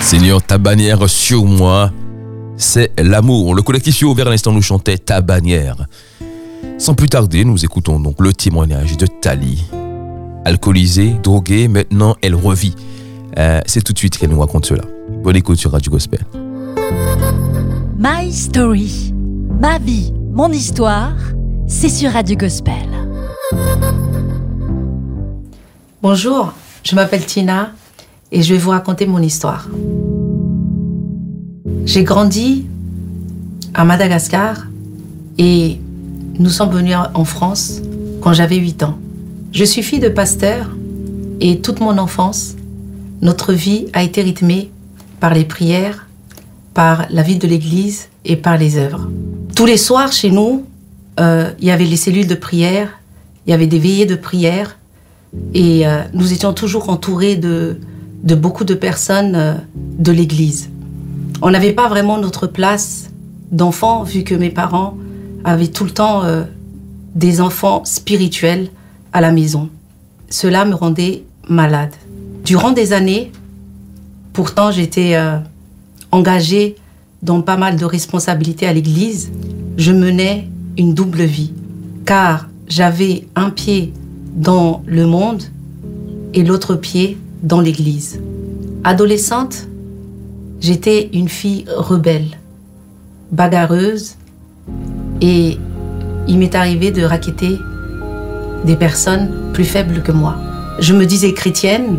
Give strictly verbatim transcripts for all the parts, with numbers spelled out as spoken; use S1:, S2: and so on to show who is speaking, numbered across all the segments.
S1: Seigneur, ta bannière sur moi, c'est l'amour. Le collectif Yeux Ouverts à l'instant nous chantait ta bannière. Sans plus tarder, nous écoutons donc le témoignage de Tali. Alcoolisée, droguée, maintenant elle revit. Euh, c'est tout de suite qu'elle nous raconte cela. Bonne écoute sur Radio Gospel.
S2: My Story, ma vie, mon histoire, c'est sur Radio Gospel.
S3: Bonjour, je m'appelle Tina et je vais vous raconter mon histoire. J'ai grandi à Madagascar et nous sommes venus en France quand j'avais huit ans. Je suis fille de pasteur et toute mon enfance, notre vie a été rythmée par les prières, par la vie de l'église et par les œuvres. Tous les soirs chez nous, euh, il y avait les cellules de prière, il y avait des veillées de prière et euh, nous étions toujours entourés de, de beaucoup de personnes euh, de l'église. On n'avait pas vraiment notre place d'enfant vu que mes parents avaient tout le temps euh, des enfants spirituels à la maison. Cela me rendait malade. Durant des années, pourtant j'étais euh, engagée dans pas mal de responsabilités à l'église, je menais une double vie, car j'avais un pied dans le monde et l'autre pied dans l'église. Adolescente, j'étais une fille rebelle, bagarreuse, et il m'est arrivé de racketter des personnes plus faibles que moi. Je me disais chrétienne,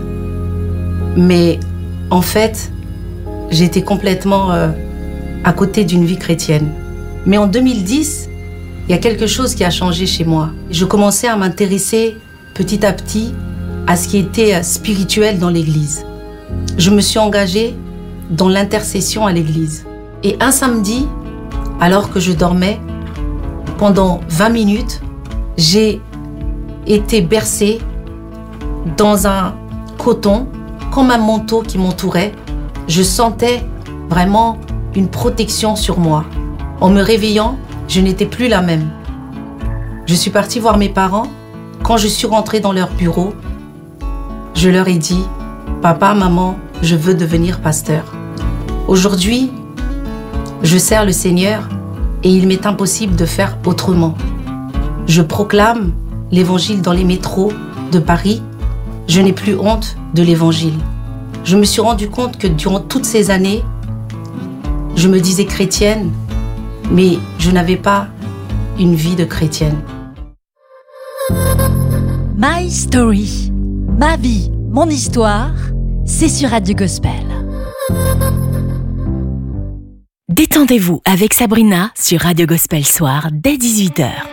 S3: mais en fait, j'étais complètement euh, à côté d'une vie chrétienne. Mais en deux mille dix, il y a quelque chose qui a changé chez moi. Je commençais à m'intéresser petit à petit à ce qui était spirituel dans l'église. Je me suis engagée dans l'intercession à l'église. Et un samedi, alors que je dormais, pendant vingt minutes, j'ai été bercée dans un coton, comme un manteau qui m'entourait. Je sentais vraiment une protection sur moi. En me réveillant, je n'étais plus la même. Je suis partie voir mes parents. Quand je suis rentrée dans leur bureau, je leur ai dit « Papa, maman, je veux devenir pasteur. Aujourd'hui, je sers le Seigneur et il m'est impossible de faire autrement. Je proclame l'évangile dans les métros de Paris. Je n'ai plus honte de l'évangile. » Je me suis rendu compte que durant toutes ces années, je me disais chrétienne, mais je n'avais pas une vie de chrétienne.
S2: My Story, ma vie, mon histoire, c'est sur Radio Gospel.
S4: Détendez-vous avec Sabrina sur Radio Gospel Soir dès dix-huit heures.